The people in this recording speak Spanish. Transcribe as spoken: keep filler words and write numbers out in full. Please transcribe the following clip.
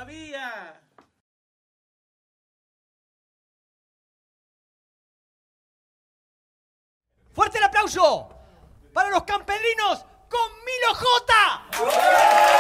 sabía. ¡Fuerte el aplauso para los campedrinos con Milo J!